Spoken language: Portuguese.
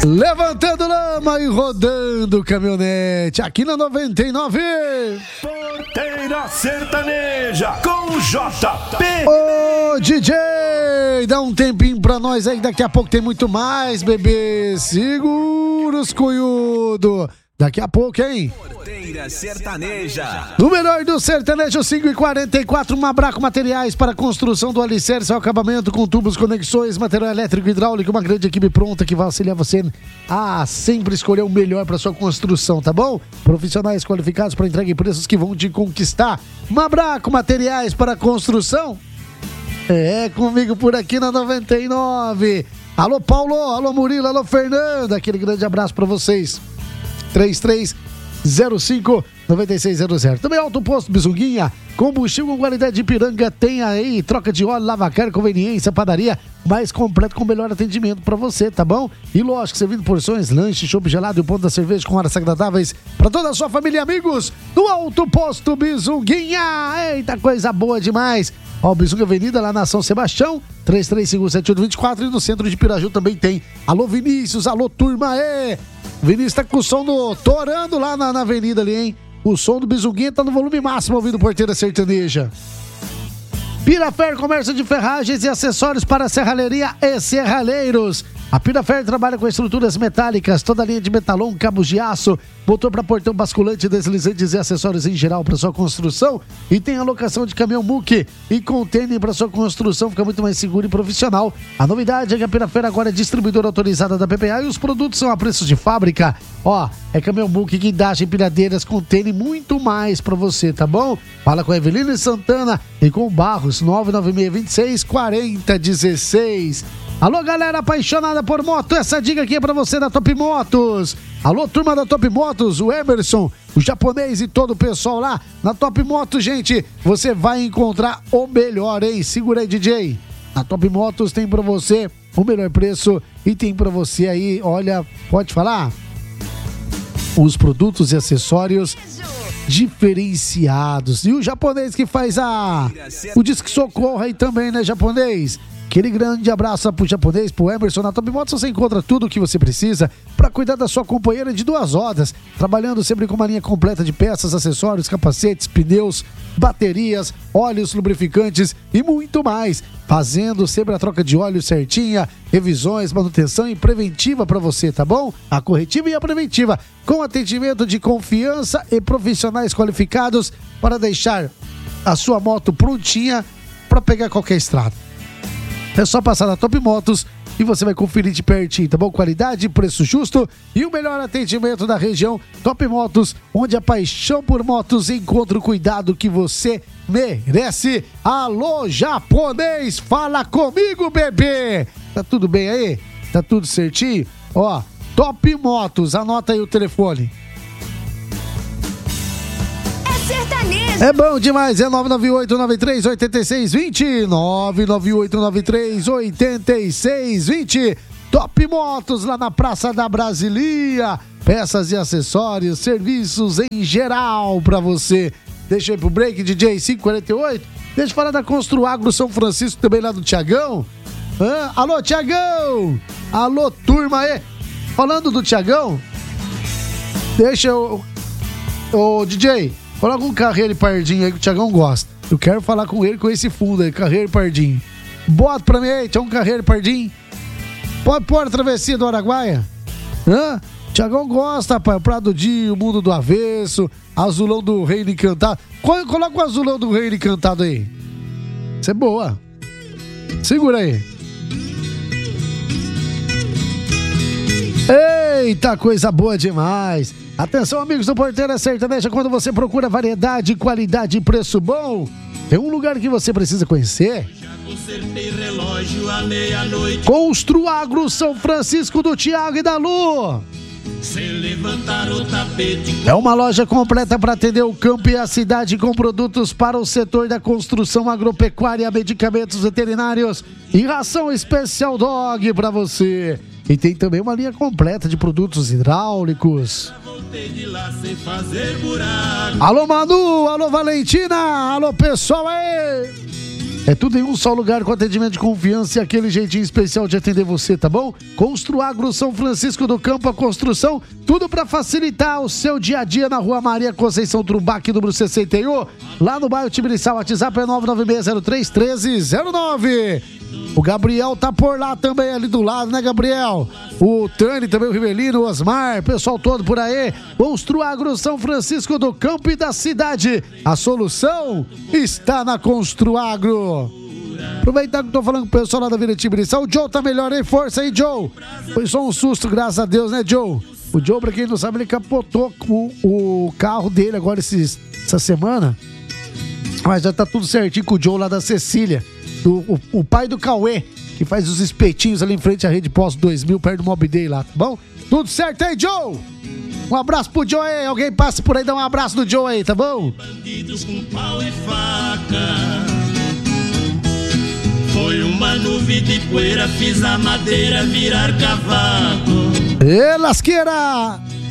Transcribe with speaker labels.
Speaker 1: Levantando lama e rodando caminhonete aqui na 99.
Speaker 2: Porteira Sertaneja com JP.
Speaker 1: Ô DJ, dá um tempinho pra nós aí, daqui a pouco tem muito mais, bebê. Segura os cunhudo. Daqui a pouco, hein?
Speaker 3: Porteira Sertaneja.
Speaker 1: No melhor do sertanejo, 5h44, Mabraco Materiais para construção do alicerce ao acabamento com tubos, conexões, material elétrico e hidráulico. Uma grande equipe pronta que vai auxiliar você a sempre escolher o melhor para sua construção, tá bom? Profissionais qualificados para entrega e preços que vão te conquistar. Mabraco Materiais para construção. É comigo por aqui na 99. Alô Paulo, alô Murilo, alô Fernando. Aquele grande abraço para vocês. 3305-9600. Também Alto Posto Bizunguinha, combustível com qualidade de Ipiranga. Tem aí troca de óleo, lavacar, conveniência, padaria mais completo com melhor atendimento pra você, tá bom? E lógico, servindo porções, lanche, chopp gelado e o ponto da cerveja com horas agradáveis pra toda a sua família e amigos do Alto Posto Bizunguinha. Eita, coisa boa demais. Ó, Bizunga Avenida lá na São Sebastião, 33517824, e no centro de Piraju também tem. Alô Vinícius, alô turma, Vinícius tá com o som torando lá na avenida ali, hein? O som do Bizunguinha tá no volume máximo ouvindo Porteira Sertaneja. Pirafer, comércio de ferragens e acessórios para serralheria e serralheiros. A Pirafer trabalha com estruturas metálicas, toda a linha de metalon, cabos de aço, motor para portão basculante, deslizantes e acessórios em geral para sua construção. E tem alocação de caminhão muque e contêiner para sua construção, fica muito mais seguro e profissional. A novidade é que a Pirafer agora é distribuidora autorizada da PPA e os produtos são a preços de fábrica. Ó, é caminhão muque, guindagem, pilhadeiras, contêiner e muito mais para você, tá bom? Fala com a Eveline Santana e com o Barros, 996264016. Alô, galera apaixonada por moto, essa dica aqui é pra você da Top Motos. Alô, turma da Top Motos, o Emerson, o japonês e todo o pessoal lá. Na Top Motos, gente, você vai encontrar o melhor, hein? Segura aí, DJ. A Top Motos tem pra você o melhor preço e tem pra você aí, olha, pode falar? Os produtos e acessórios diferenciados. E o japonês que faz o Disque Socorro aí também, né, japonês? Aquele grande abraço pro japonês, pro Emerson. Na Top Motos você encontra tudo o que você precisa para cuidar da sua companheira de 2 rodas, trabalhando sempre com uma linha completa de peças, acessórios, capacetes, pneus, baterias, óleos, lubrificantes e muito mais, fazendo sempre a troca de óleo certinha, revisões, manutenção e preventiva para você, tá bom? A corretiva e a preventiva, com atendimento de confiança e profissionais qualificados para deixar a sua moto prontinha para pegar qualquer estrada. É só passar na Top Motos e você vai conferir de pertinho, tá bom? Qualidade, preço justo e o melhor atendimento da região. Top Motos, onde a paixão por motos encontra o cuidado que você merece. Alô, japonês, fala comigo, bebê! Tá tudo bem aí? Tá tudo certinho? Ó, Top Motos, anota aí o telefone. É bom demais, é 998-93-8620, 998-93-8620. Top Motos, lá na Praça da Brasilia. Peças e acessórios, serviços em geral pra você. Deixa eu ir pro break, DJ 548. Deixa eu falar da Construagro São Francisco, também lá do Tiagão. Alô, Tiagão! Alô, turma aí. Falando do Tiagão, deixa eu... Ô, DJ... Coloca um Carreiro e Pardinho aí que o Thiagão gosta. Eu quero falar com ele com esse fundo aí, Carreiro e Pardinho. Bota pra mim aí, tinha um Carreiro e Pardinho. Pode pôr a travessia do Araguaia? Thiagão gosta, rapaz. Prado Dia, o Mundo do Avesso, Azulão do Reino Encantado. Coloca o Azulão do Reino Encantado aí. Isso é boa. Segura aí. Eita, coisa boa demais. Atenção, amigos do Porteira Sertaneja, quando você procura variedade, qualidade e preço bom, tem um lugar que você precisa conhecer. Construagro São Francisco do Tiago e da Lu. É uma loja completa para atender o campo e a cidade com produtos para o setor da construção agropecuária, medicamentos veterinários e ração especial dog para você. E tem também uma linha completa de produtos hidráulicos. Alô, Manu, alô, Valentina, alô, pessoal aí. É tudo em um só lugar com atendimento de confiança e aquele jeitinho especial de atender você, tá bom? Construagro São Francisco do Campo, a construção, tudo para facilitar o seu dia a dia na Rua Maria Conceição Trumbac, número 61, lá no bairro Tibiriçá. O WhatsApp é 996031309. O Gabriel tá por lá também, ali do lado, né, Gabriel? O Tani também, o Rivelino, o Osmar, pessoal todo por aí. Construagro São Francisco do Campo e da cidade. A solução está na Construagro. Aproveitar que eu tô falando com o pessoal lá da Vila Tibiriçá. O Joe tá melhor, hein? Força aí, Joe. Foi só um susto, graças a Deus, né, Joe? O Joe, pra quem não sabe, ele capotou o carro dele agora essa semana. Mas já tá tudo certinho com o Joe lá da Cecília. O pai do Cauê, que faz os espetinhos ali em frente à Rede Posto 2000, perto do Mob Day lá, tá bom? Tudo certo aí, Joe? Um abraço pro Joe aí, alguém passa por aí, dá um abraço do Joe aí, tá bom?
Speaker 4: Bandidos com pau e faca, foi uma nuvem de poeira, fiz a madeira virar cavaco.
Speaker 1: Ê, lasqueira!